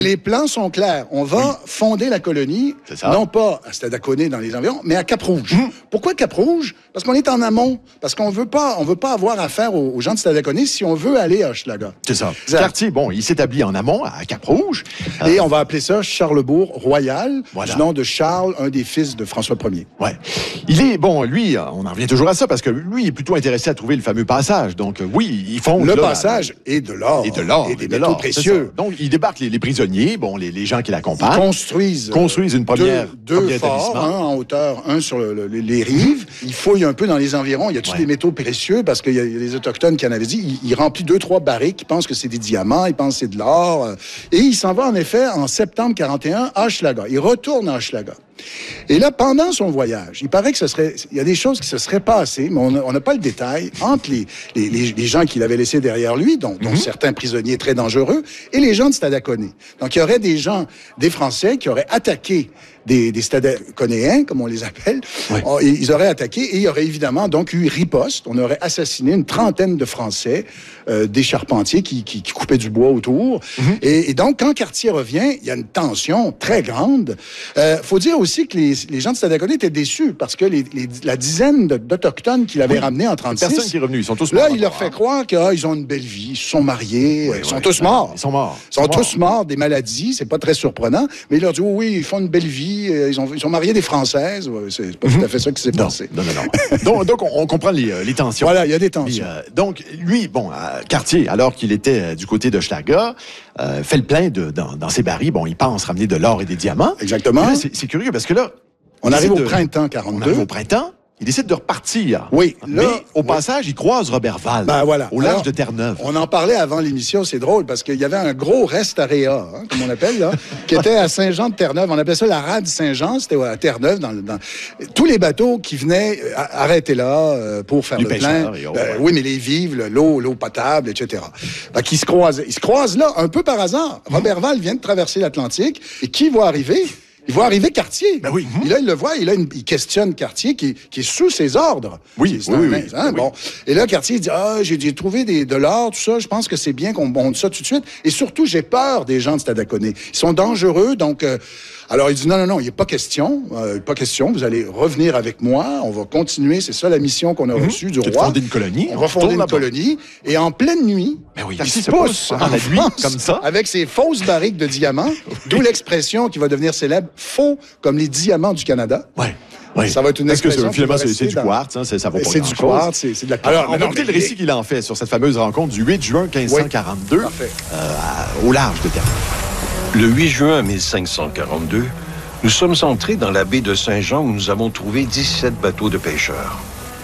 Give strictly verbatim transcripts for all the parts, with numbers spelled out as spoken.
Les plans sont clairs. On va oui. fonder la colonie, non pas à Stadaconé dans les environs, mais à Cap-Rouge. Mmh. Pourquoi Cap-Rouge? Parce qu'on est en amont. Parce qu'on veut pas, on veut pas avoir affaire aux, aux gens de Stadaconé si on veut aller à Hochelaga. C'est ça. Le quartier, bon, il s'établit en amont, à Cap-Rouge. Et euh... on va appeler ça Charlesbourg Royal, voilà. Du nom de Charles, un des fils de François Ier. Ouais. Il est, bon, lui, on en revient toujours à ça, parce que lui, il est plutôt intéressé à trouver le fameux passage. Donc, oui, ils font... Le là, passage là, et de l'or. Et de l'or. Et des métaux précieux. Donc, il débarque les, les prisonniers, bon, les, les gens qui l'accompagnent. Ils construisent, construisent une première deux, deux forts, un en hauteur, un sur le, le, les rives. Il fouille un peu dans les environs. Il y a tous ouais. des métaux précieux parce qu'il y a les Autochtones qui en avaient dit. Il, il remplit deux, trois barriques. Il pense que c'est des diamants. Il pense que c'est de l'or. Et il s'en va en effet en septembre quarante et un à Hochelaga. Il retourne à Hochelaga. Et là, pendant son voyage, il paraît que ce serait, il y a des choses qui se seraient passées, mais on n'a pas le détail, entre les, les, les, les gens qu'il avait laissés derrière lui, dont, dont mm-hmm. certains prisonniers très dangereux, et les gens de Stadaconé. Donc, il y aurait des gens, des Français, qui auraient attaqué des, des Stadaconéens, comme on les appelle. Oui. Ils auraient attaqué, et il y aurait évidemment donc eu riposte. On aurait assassiné une trentaine de Français, euh, des charpentiers qui, qui, qui coupaient du bois autour. Mm-hmm. Et, et donc, quand Cartier revient, il y a une tension très grande. Euh, faut dire aussi que les, les gens de Stadaconé étaient déçus parce que les, les, la dizaine d'Autochtones qu'il avait oui. ramenés en trente-six... Personne qui est revenu, ils sont tous morts. Là, il leur fait croire qu'ils ah, ont une belle vie, ils se sont mariés, oui, ils sont oui, tous morts. Ils sont morts. Ils sont, sont tous morts. morts des maladies, c'est pas très surprenant, mais il leur dit, oh, oui, ils font une belle vie, ils ont, ils ont marié des Françaises, c'est pas mm-hmm. tout à fait ça qui s'est passé. Non, non, non. donc, donc, on, on comprend les, les tensions. Voilà, il y a des tensions. Puis, euh, donc, lui, bon, euh, Cartier, alors qu'il était euh, du côté d'Hochelaga, euh, fait le plein de, dans, dans ses barils, bon, il pense ramener de l'or et des diamants. Exactement. C'est curieux parce que là, On arrive au de, printemps quarante-deux. On arrive au printemps. Il décide de repartir. Oui. Mais là, au oui. passage, il croise Roberval. Ben voilà. Au large de Terre-Neuve. On en parlait avant l'émission, c'est drôle, parce qu'il y avait un gros reste area, hein, comme on appelle, là, qui était à Saint-Jean-de-Terre-Neuve. On appelait ça la rade Saint-Jean, c'était à Terre-Neuve. Dans, dans... Tous les bateaux qui venaient arrêtaient là euh, pour faire les le pêcheurs, plein. Et oh, ben, ouais. Oui, mais les vives, l'eau, l'eau potable, et cetera. Ben, qui se croisent. Ils se croisent là, un peu par hasard. Mmh. Roberval vient de traverser l'Atlantique, et qui va arriver? Il voit arriver Cartier. Ben oui. Et là, il le voit, il, a une, il questionne Cartier qui, qui est sous ses ordres. Oui, c'est oui, un, oui, hein, oui. Bon. Et là, Cartier dit, ah, j'ai, j'ai trouvé des, de l'or, tout ça, je pense que c'est bien qu'on monte ça tout de suite. Et surtout, j'ai peur des gens de Stadaconé. Ils sont dangereux, donc... Euh, alors, il dit, non, non, non, il n'est pas question, euh, pas question, vous allez revenir avec moi, on va continuer, c'est ça la mission qu'on a mmh. reçue du roi. roi. Fonder une colonie. On, on va fonder une colonie, et en pleine nuit, ben oui, Cartier se pousse en la nuit, comme ça, avec ses fausses barriques de diamants, oui. d'où l'expression qui va devenir célèbre, faux comme les diamants du Canada. Ouais. Oui. Ça va être une Parce expression que finalement, c'est, c'est du dans... quartz, hein, c'est, ça vaut pas C'est du quartz, c'est, c'est de la quartz. Alors, on va écouter le récit qu'il en fait sur cette fameuse rencontre du huit juin quinze cent quarante-deux, oui. euh, à, au large de Terre-Neuve. Le huit juin mille cinq cent quarante-deux, nous sommes entrés dans la baie de Saint-Jean où nous avons trouvé dix-sept bateaux de pêcheurs.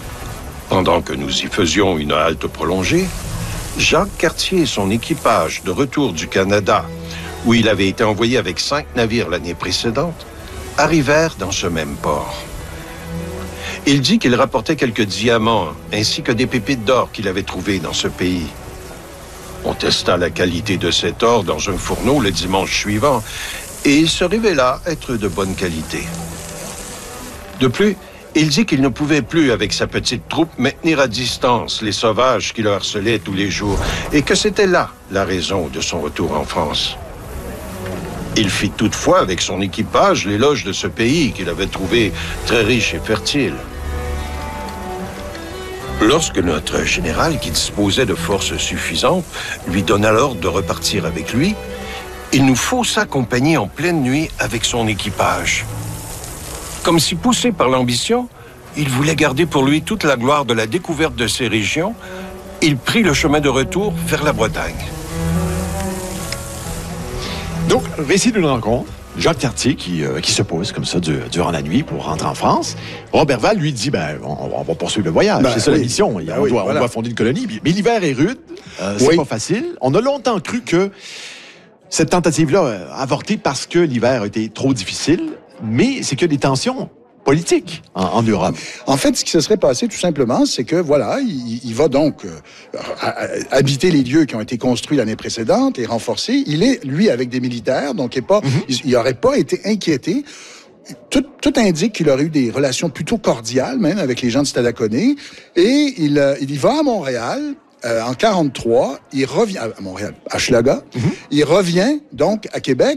Pendant que nous y faisions une halte prolongée, Jacques Cartier et son équipage de retour du Canada, où il avait été envoyé avec cinq navires l'année précédente, arrivèrent dans ce même port. Il dit qu'il rapportait quelques diamants ainsi que des pépites d'or qu'il avait trouvées dans ce pays. On testa la qualité de cet or dans un fourneau le dimanche suivant et il se révéla être de bonne qualité. De plus, il dit qu'il ne pouvait plus, avec sa petite troupe, maintenir à distance les sauvages qui le harcelaient tous les jours et que c'était là la raison de son retour en France. Il fit toutefois avec son équipage l'éloge de ce pays qu'il avait trouvé très riche et fertile. Lorsque notre général, qui disposait de forces suffisantes, lui donna l'ordre de repartir avec lui, il nous faut s'accompagner en pleine nuit avec son équipage. Comme si poussé par l'ambition, il voulait garder pour lui toute la gloire de la découverte de ces régions. Il prit le chemin de retour vers la Bretagne. Donc, récit d'une rencontre. Jacques Cartier qui, euh, qui se pose comme ça du, durant la nuit pour rentrer en France. Roberval lui dit, ben, on, on va poursuivre le voyage. Ben, c'est ça oui. la mission. Ben, on, oui, doit, voilà. on doit fonder une colonie. Mais l'hiver est rude. Euh, c'est oui. pas facile. On a longtemps cru que cette tentative-là a avorté parce que l'hiver a été trop difficile. Mais c'est que des tensions politiques en, en Europe. En fait, ce qui se serait passé, tout simplement, c'est que, voilà, il, il va donc euh, à, à, habiter les lieux qui ont été construits l'année précédente et renforcés. Il est, lui, avec des militaires, donc il pas, mm-hmm. il n'aurait pas été inquiété. Tout, tout indique qu'il aurait eu des relations plutôt cordiales, même, avec les gens de Stadaconé. Et il, euh, il y va à Montréal. euh, en quarante-trois, il revient à Montréal, à Hochelaga. Mm-hmm. Il revient donc à Québec